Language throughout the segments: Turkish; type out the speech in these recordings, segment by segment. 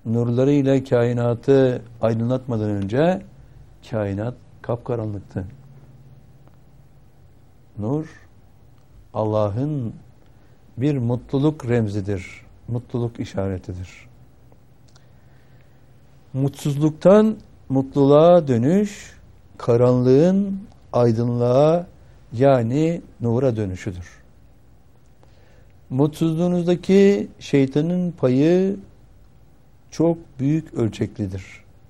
nurlarıyla kainatı aydınlatmadan önce kainat kapkaranlıktı. Nur, Allah'ın bir mutluluk remzidir, mutluluk işaretidir. Mutsuzluktan mutluluğa dönüş, karanlığın aydınlığa yani nura dönüşüdür. Mutsuzluğunuzdaki şeytanın payı çok büyük ölçeklidir.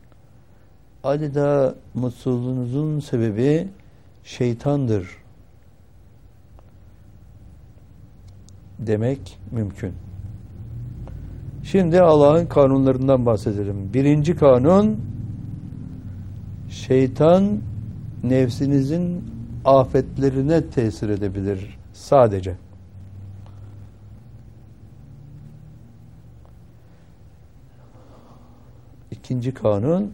Adeta mutsuzluğunuzun sebebi şeytandır demek mümkün. Şimdi Allah'ın kanunlarından bahsedelim. Birinci kanun, şeytan nefsinizin afetlerine tesir edebilir sadece. İkinci kanun,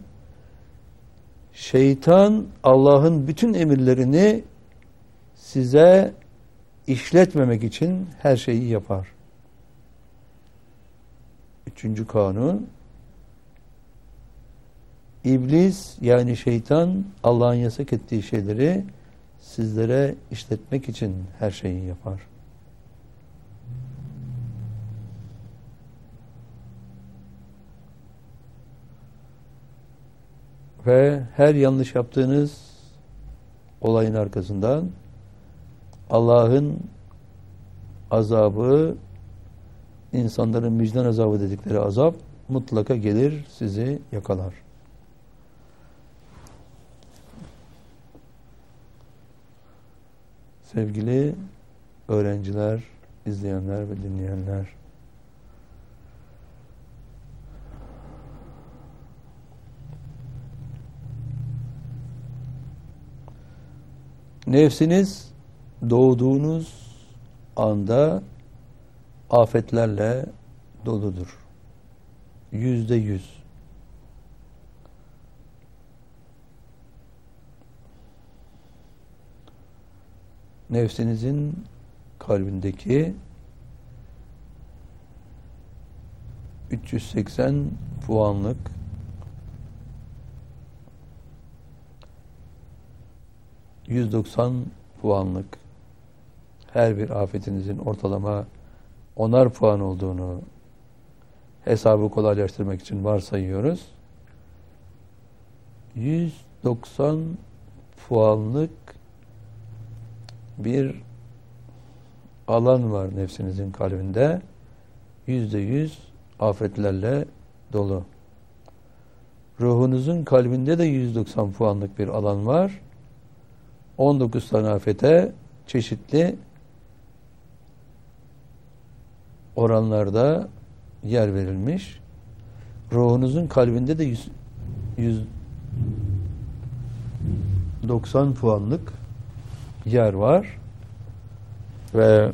şeytan Allah'ın bütün emirlerini size işletmemek için her şeyi yapar. Üçüncü kanun, İblis yani şeytan Allah'ın yasak ettiği şeyleri sizlere işletmek için her şeyi yapar. Ve her yanlış yaptığınız olayın arkasından Allah'ın azabı, insanların vicdan azabı dedikleri azap mutlaka gelir, sizi yakalar. Sevgili öğrenciler, izleyenler ve dinleyenler, nefsiniz doğduğunuz anda afetlerle doludur. %100. Nefsinizin kalbindeki 380 puanlık %90 puanlık her bir afetinizin ortalama 10'ar puan olduğunu hesabı kolaylaştırmak için varsayıyoruz. 190 puanlık bir alan var nefsinizin kalbinde. %100 afetlerle dolu. Ruhunuzun kalbinde de 190 puanlık bir alan var. 19 tane afete çeşitli oranlarda yer verilmiş. Ruhunuzun kalbinde de 190 puanlık yer var ve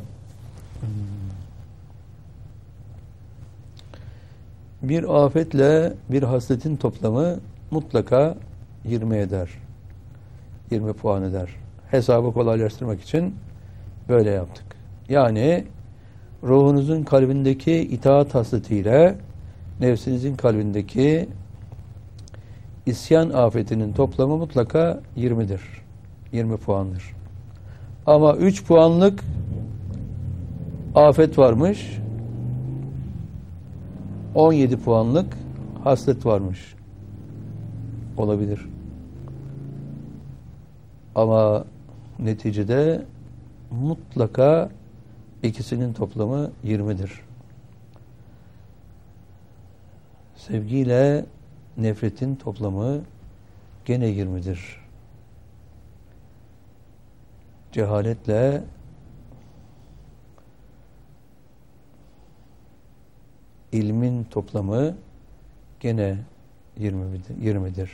bir afetle bir hasletin toplamı mutlaka 20 eder. 20 puan eder. Hesabı kolaylaştırmak için böyle yaptık. Yani ruhunuzun kalbindeki itaat hasletiyle nefsinizin kalbindeki isyan afetinin toplamı mutlaka 20'dir. 20 puandır. Ama 3 puanlık afet varmış. 17 puanlık haslet varmış. Olabilir. Ama neticede mutlaka ikisinin toplamı 20'dir. Sevgiyle nefretin toplamı gene 20'dir. Cehaletle ilmin toplamı gene 20'dir.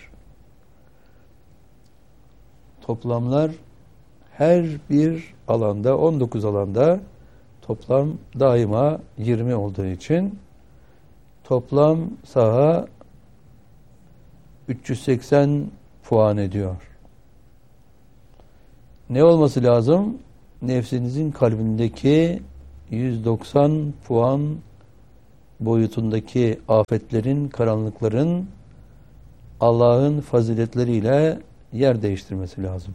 Toplamlar her bir alanda, 19 alanda toplam daima 20 olduğu için toplam saha 380 puan ediyor. Ne olması lazım? Nefsinizin kalbindeki 190 puan boyutundaki afetlerin, karanlıkların Allah'ın faziletleriyle yer değiştirmesi lazım.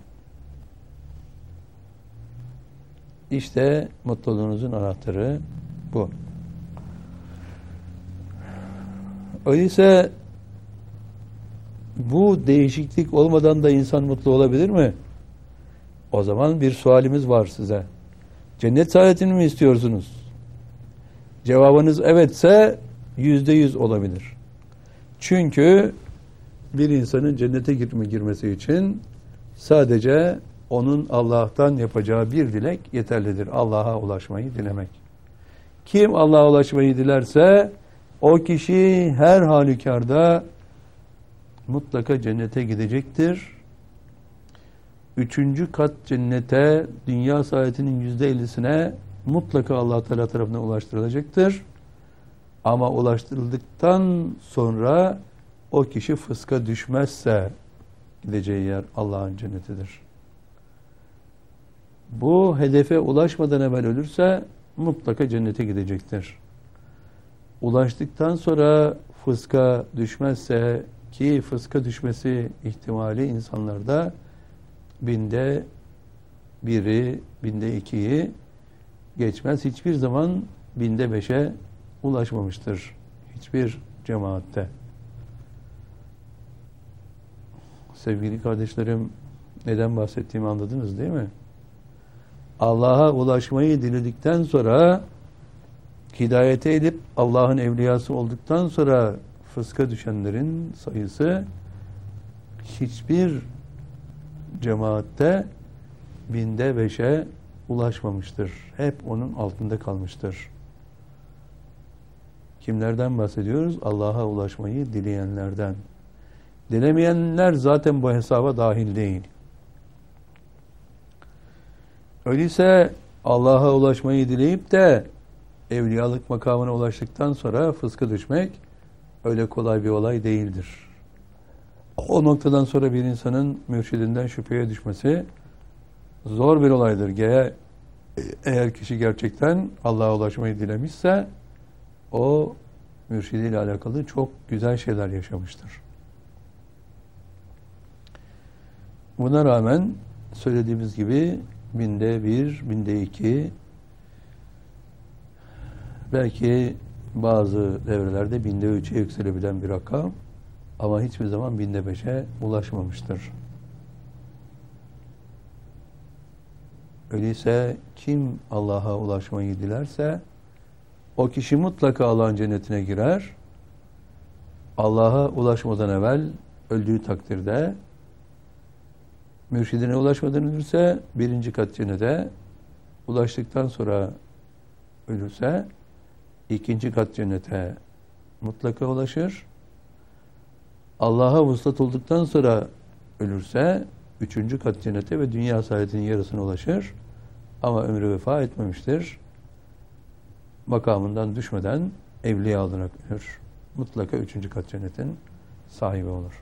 İşte mutluluğunuzun anahtarı bu. Öyleyse bu değişiklik olmadan da insan mutlu olabilir mi? O zaman bir sualimiz var size. Cennet saadetini mi istiyorsunuz? Cevabınız evetse %100 olabilir. Çünkü bir insanın cennete girmesi için sadece onun Allah'tan yapacağı bir dilek yeterlidir. Allah'a ulaşmayı dilemek. Kim Allah'a ulaşmayı dilerse o kişi her halükarda mutlaka cennete gidecektir. 3. kat cennete, dünya saadetinin %50'sine mutlaka Allah Teala tarafından ulaştırılacaktır. Ama ulaştırıldıktan sonra o kişi fıska düşmezse gideceği yer Allah'ın cennetidir. Bu hedefe ulaşmadan evvel ölürse mutlaka cennete gidecektir. Ulaştıktan sonra fıska düşmezse, ki fıska düşmesi ihtimali insanlarda 1/1000'i, 1/2'yi geçmez. Hiçbir zaman 5/1000'e ulaşmamıştır hiçbir cemaatte. Sevgili kardeşlerim, neden bahsettiğimi anladınız değil mi? Allah'a ulaşmayı diledikten sonra, hidayete edip Allah'ın evliyası olduktan sonra fıska düşenlerin sayısı hiçbir cemaatte 5/10'e ulaşmamıştır. Hep onun altında kalmıştır. Kimlerden bahsediyoruz? Allah'a ulaşmayı dileyenlerden. Dilemeyenler zaten bu hesaba dahil değil. Öyleyse Allah'a ulaşmayı dileyip de evliyalık makamına ulaştıktan sonra fıska düşmek öyle kolay bir olay değildir. O noktadan sonra bir insanın mürşidinden şüpheye düşmesi zor bir olaydır. Eğer kişi gerçekten Allah'a ulaşmayı dilemişse o mürşidiyle alakalı çok güzel şeyler yaşamıştır. Buna rağmen söylediğimiz gibi 1/1000, 1/2, belki bazı devrelerde 3/1000'e yükselebilen bir rakam ama hiçbir zaman 5/10'e ulaşmamıştır. Öyleyse kim Allah'a ulaşmayı dilerse o kişi mutlaka Allah'ın cennetine girer. Allah'a ulaşmadan evvel öldüğü takdirde, mürşidine ulaşmadan ölürse 1. kat cennete, ulaştıktan sonra ölürse 2. kat cennete mutlaka ulaşır. Allah'a vuslat olduktan sonra ölürse 3. kat cennete ve dünya saadetinin yarısına ulaşır. Ama ömrü vefa etmemiştir. Makamından düşmeden evliya olarak ölür. Mutlaka 3. kat cennetin sahibi olur.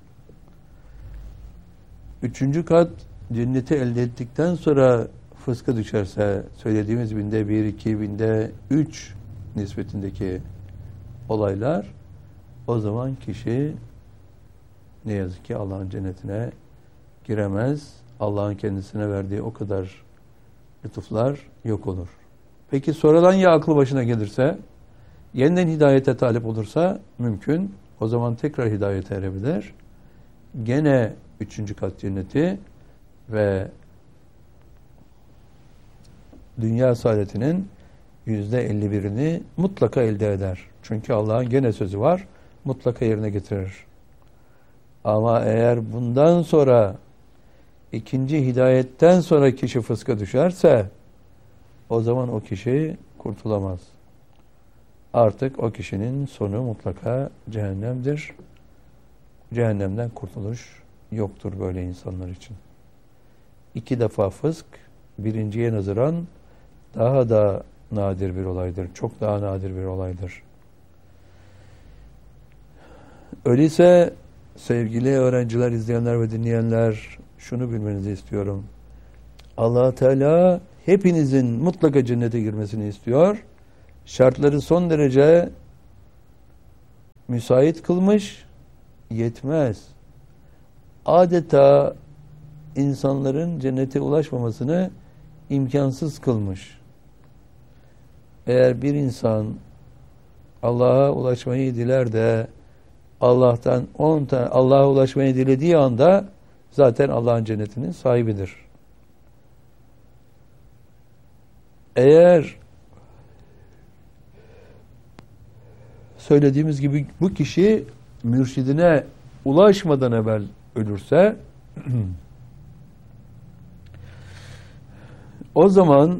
3. kat cenneti elde ettikten sonra fıska düşerse, söylediğimiz 1/1, 2, 1/3 nispetindeki olaylar, o zaman kişi ne yazık ki Allah'ın cennetine giremez. Allah'ın kendisine verdiği o kadar lütuflar yok olur. Peki sonradan ya aklı başına gelirse, yeniden hidayete talip olursa mümkün. O zaman tekrar hidayete erebilir. Gene 3. kat cenneti ve dünya saadetinin %51'ini mutlaka elde eder. Çünkü Allah'ın gene sözü var. Mutlaka yerine getirir. Ama eğer bundan sonra, ikinci hidayetten sonra kişi fıska düşerse, o zaman o kişi kurtulamaz. Artık o kişinin sonu mutlaka cehennemdir. Cehennemden kurtuluş yoktur böyle insanlar için. 2 defa fısk, birinciye nazaran daha da nadir bir olaydır. Çok daha nadir bir olaydır. Öyleyse sevgili öğrenciler, izleyenler ve dinleyenler, şunu bilmenizi istiyorum. Allah Teala hepinizin mutlaka cennete girmesini istiyor. Şartları son derece müsait kılmış, yetmez. Adeta insanların cennete ulaşmamasını imkansız kılmış. Eğer bir insan Allah'a ulaşmayı diler de Allah'a ulaşmayı dilediği anda zaten Allah'ın cennetinin sahibidir. Eğer söylediğimiz gibi bu kişi mürşidine ulaşmadan evvel ölürse o zaman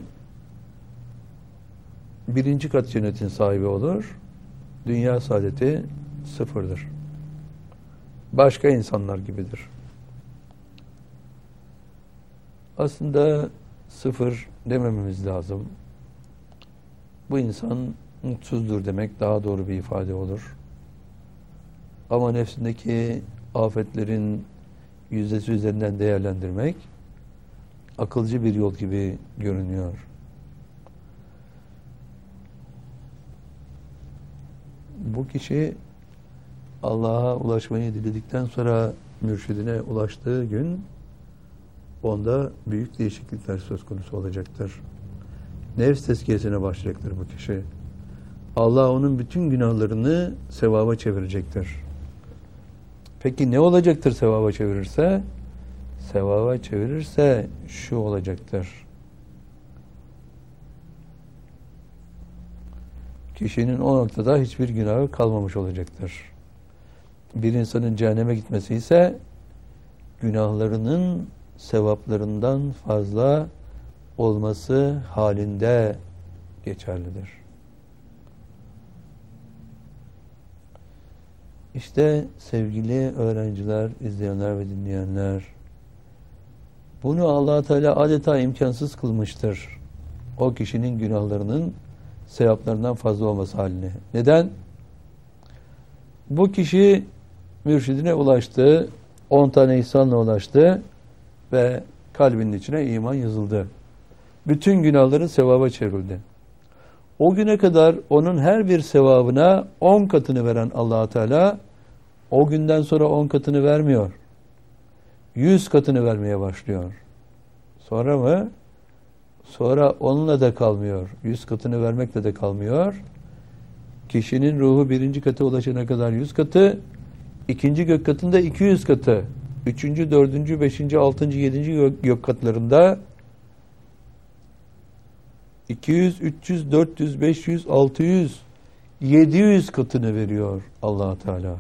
birinci kat cennetin sahibi olur. Dünya saadeti sıfırdır. Başka insanlar gibidir. Aslında sıfır demememiz lazım. Bu insan mutsuzdur demek daha doğru bir ifade olur. Ama nefsindeki afetlerin yüzdesi üzerinden değerlendirmek akılcı bir yol gibi görünüyor. Bu kişi Allah'a ulaşmayı diledikten sonra mürşidine ulaştığı gün onda büyük değişiklikler söz konusu olacaktır. Nefs tezkiyesine başlayacaktır bu kişi. Allah onun bütün günahlarını sevaba çevirecektir. Peki ne olacaktır sevaba çevirirse? Sevaba çevirirse şu olacaktır. Kişinin o noktada hiçbir günahı kalmamış olacaktır. Bir insanın cehenneme gitmesi ise günahlarının sevaplarından fazla olması halinde geçerlidir. İşte sevgili öğrenciler, izleyenler ve dinleyenler, bunu Allah Teala adeta imkansız kılmıştır. O kişinin günahlarının sevaplarından fazla olması haline. Neden? Bu kişi mürşidine ulaştı, 10 tane ihsanla ulaştı ve kalbinin içine iman yazıldı. Bütün günahları sevaba çevrildi. O güne kadar onun her bir sevabına 10 katını veren Allah Teala o günden sonra 10 katını vermiyor. 100 katını vermeye başlıyor. Sonra mı? Sonra onunla da kalmıyor. 100 katını vermekle de kalmıyor. Kişinin ruhu birinci kata ulaşana kadar 100 katı, ikinci gök katında 200 katı, üçüncü, dördüncü, beşinci, altıncı, yedinci gök katlarında 200, 300, 400, 500, 600, 700 katını veriyor Allah Teala.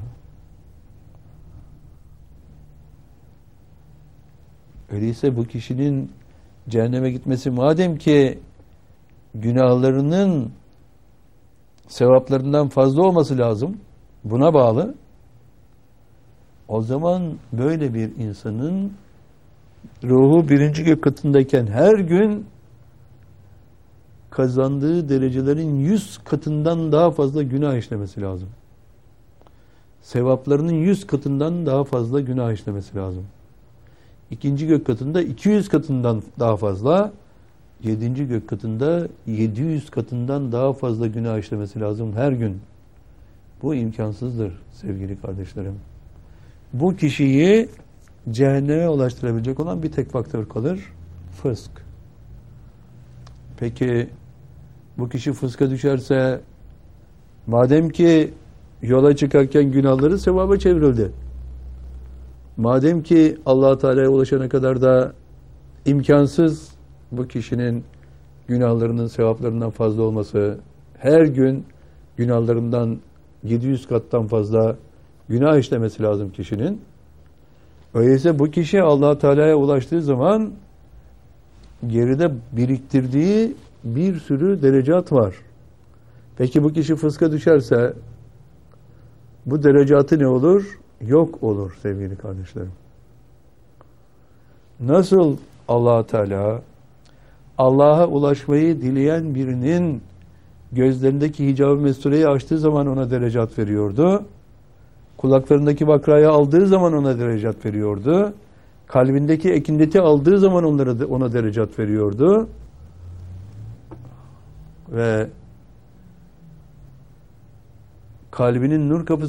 Öyleyse bu kişinin cehenneme gitmesi madem ki günahlarının sevaplarından fazla olması lazım, buna bağlı. O zaman böyle bir insanın ruhu birinci gök katındayken her gün kazandığı derecelerin 100 katından daha fazla günah işlemesi lazım. Sevaplarının 100 katından daha fazla günah işlemesi lazım. İkinci gök katında 200 katından daha fazla, 7. gök katında 700 katından daha fazla günah işlemesi lazım her gün. Bu imkansızdır sevgili kardeşlerim. Bu kişiyi cehenneme ulaştırabilecek olan bir tek faktör kalır, fısk. Peki bu kişi fıska düşerse, madem ki yola çıkarken günahları sevaba çevrildi, madem ki Allah Teala'ya ulaşana kadar da imkansız bu kişinin günahlarının sevaplarından fazla olması, her gün günahlarından 700 kattan fazla günah işlemesi lazım kişinin. Öyleyse bu kişi Allah Teala'ya ulaştığı zaman geride biriktirdiği bir sürü derecat var. Peki bu kişi fıska düşerse bu derecatı ne olur? Yok olur sevgili kardeşlerim. Nasıl Allah Teala Allah'a ulaşmayı dileyen birinin gözlerindeki hicab-ı mestureyi açtığı zaman ona derecat veriyordu. Kulaklarındaki bakrayı aldığı zaman ona derecat veriyordu. Kalbindeki ekindeti aldığı zaman ona derecat veriyordu. Ve kalbinin nur kapısı